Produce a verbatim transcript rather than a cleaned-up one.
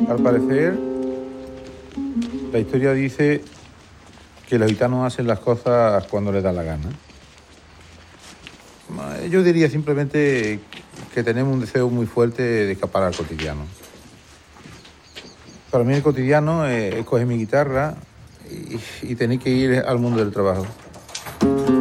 Al parecer, la historia dice que los gitanos hacen las cosas cuando les da la gana. Yo diría simplemente que tenemos un deseo muy fuerte de escapar al cotidiano. Para mí el cotidiano es coger mi guitarra y, y tener que ir al mundo del trabajo.